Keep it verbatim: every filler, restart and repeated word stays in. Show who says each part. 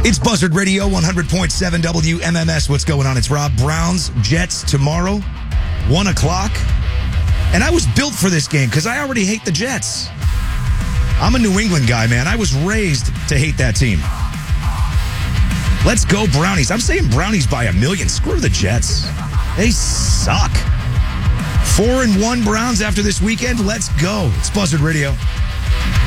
Speaker 1: It's Buzzard Radio, one hundred point seven W M M S. What's going on? It's Rob. Browns, Jets tomorrow, one o'clock. And I was built for this game because I already hate the Jets. I'm a New England guy, man. I was raised to hate that team. Let's go Brownies. I'm saying Brownies by a million. Screw the Jets. They suck. Four and one Browns after this weekend. Let's go. It's Buzzard Radio.